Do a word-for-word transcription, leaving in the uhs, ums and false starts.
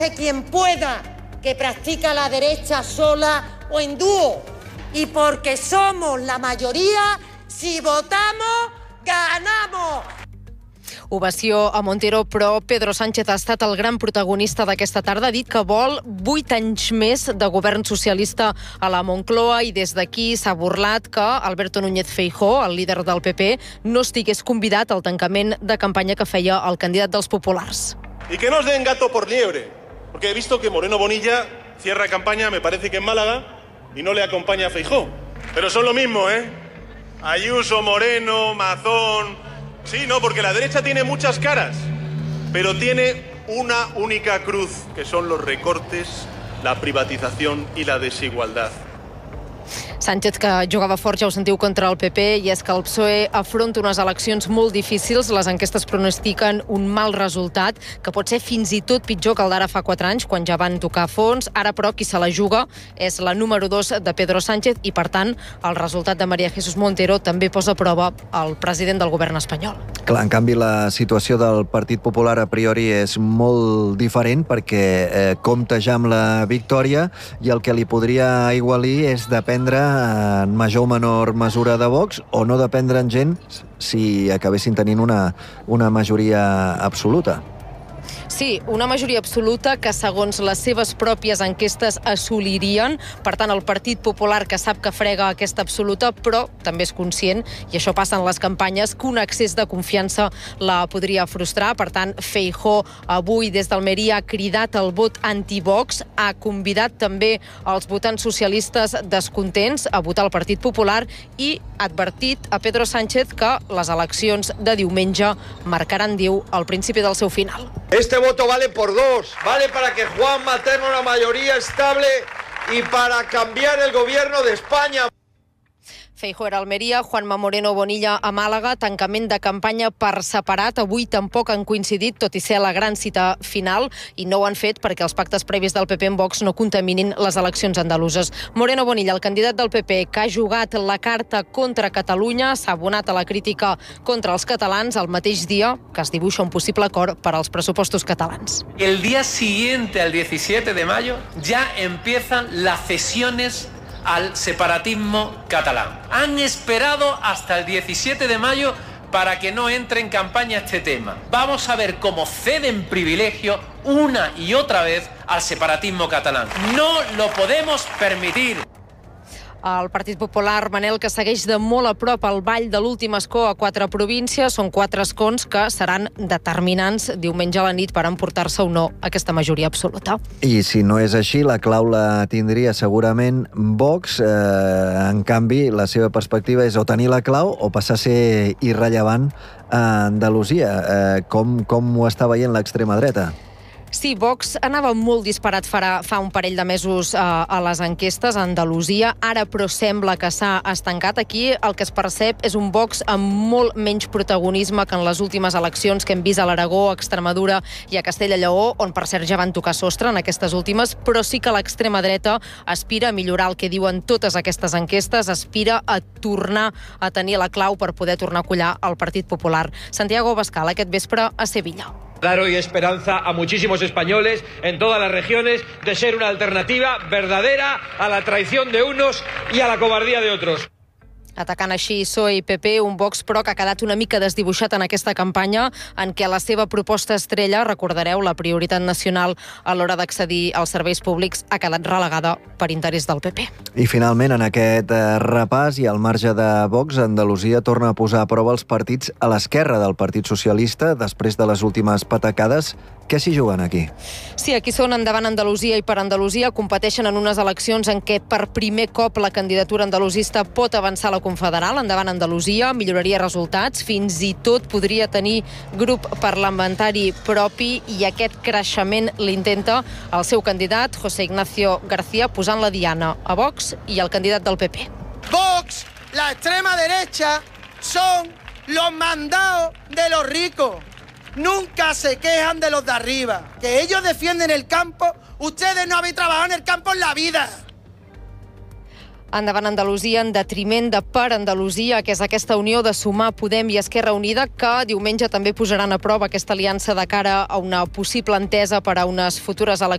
quien pueda, que practica la derecha sola o en dúo. Y porque somos la mayoría, si votamos, ganamos. Ovació a Montero, però Pedro Sánchez ha estat el gran protagonista d'aquesta tarda. Ha dit que vol vuit anys més de govern socialista a la Moncloa i des d'aquí s'ha burlat que Alberto Núñez Feijóo, el líder del P P, no estigués convidat al tancament de campanya que feia el candidat dels populars. Y que no os den gato por liebre, porque he visto que Moreno Bonilla cierra campaña, me parece que en Málaga, y no le acompaña a Feijóo. Pero son lo mismo, ¿eh? Ayuso, Moreno, Mazón... Sí, no, porque la derecha tiene muchas caras, pero tiene una única cruz, que son los recortes, la privatización y la desigualdad. Sánchez, que jugava fort, ja ho sentiu, contra el P P, i és que el P S O E afronta unes eleccions molt difícils. Les enquestes pronostiquen un mal resultat, que pot ser fins i tot pitjor que el d'ara fa quatre anys, quan ja van tocar fons. Ara, però, qui se la juga és la número dos de Pedro Sánchez i, per tant, el resultat de María Jesús Montero també posa a prova el president del govern espanyol. Clar, en canvi, la situació del Partit Popular a priori és molt diferent perquè eh, compta ja amb la victòria i el que li podria aigualir és dependre en major o menor mesura de Vox o no dependre en gens si acabessin tenint una, una majoria absoluta. Sí, una majoria absoluta que, segons les seves pròpies enquestes, assolirien. Per tant, el Partit Popular, que sap que frega aquesta absoluta, però també és conscient, i això passa en les campanyes, que un excés de confiança la podria frustrar. Per tant, Feijóo avui des d'Almeria ha cridat el vot anti-Vox, ha convidat també els votants socialistes descontents a votar el Partit Popular i ha advertit a Pedro Sánchez que les eleccions de diumenge marcaran, diu, el principi del seu final. Este voto vale por dos, vale para que Juanma tenga una mayoría estable y para cambiar el gobierno de España. Feijóo era a Almeria, Juanma Moreno Bonilla a Màlaga, tancament de campanya per separat. Avui tampoc han coincidit, tot i ser la gran cita final, i no ho han fet perquè els pactes previs del P P amb Vox no contaminin les eleccions andaluses. Moreno Bonilla, el candidat del P P, que ha jugat la carta contra Catalunya, s'ha abonat a la crítica contra els catalans el mateix dia que es dibuixa un possible acord per als pressupostos catalans. El día siguiente, al diecisiete de mayo, ya empiezan las cesiones al separatismo catalán. Han esperado hasta el diecisiete de mayo para que no entre en campaña este tema. Vamos a ver cómo ceden privilegio una y otra vez al separatismo catalán. No lo podemos permitir. El Partit Popular, Manel, que segueix de molt a prop el ball de l'últim escó a quatre províncies. Són quatre escons que seran determinants diumenge a la nit per emportar-se o no aquesta majoria absoluta. I si no és així, la clau la tindria segurament Vox. Eh, en canvi, la seva perspectiva és o tenir la clau o passar a ser irrellevant a Andalusia. Eh, com, com ho està veient l'extrema dreta? Sí, Vox anava molt disparat fa, fa un parell de mesos eh, a les enquestes a Andalusia, ara però sembla que s'ha estancat. Aquí el que es percep és un Vox amb molt menys protagonisme que en les últimes eleccions que hem vist a l'Aragó, a Extremadura i a Castella i Lleó, on per cert ja van tocar sostre en aquestes últimes, però sí que l'extrema dreta aspira a millorar el que diuen totes aquestes enquestes, aspira a tornar a tenir la clau per poder tornar a collar el Partit Popular. Santiago Abascal, aquest vespre a Sevilla. Dar hoy esperanza a muchísimos españoles en todas las regiones de ser una alternativa verdadera a la traición de unos y a la cobardía de otros. Atacant així P S O E i P P, un Vox però que ha quedat una mica desdibuixat en aquesta campanya en què la seva proposta estrella, recordareu, la prioritat nacional a l'hora d'accedir als serveis públics, ha quedat relegada per interès del P P. I finalment, en aquest repàs i al marge de Vox, Andalusia torna a posar a prova els partits a l'esquerra del Partit Socialista després de les últimes patacades. Què s'hi juguen aquí? Sí, aquí són Endavant Andalusia i Per Andalusia, competeixen en unes eleccions en què per primer cop la candidatura andalusista pot avançar a la confederal. Endavant Andalusia milloraria resultats, fins i tot podria tenir grup parlamentari propi, i aquest creixement l'intenta el seu candidat, José Ignacio García, posant la diana a Vox i al candidat del P P. Vox, la extrema derecha, son los mandados de los ricos. Nunca se quejan de los de arriba. Que ellos defienden el campo. Ustedes no habéis trabajado en el campo en la vida. Endavant Andalusia en detriment de Per Andalusia, que és aquesta unió de Sumar, Podem i Esquerra Unida, que diumenge també posaran a prova aquesta aliança de cara a una possible entesa per a unes futures eleccions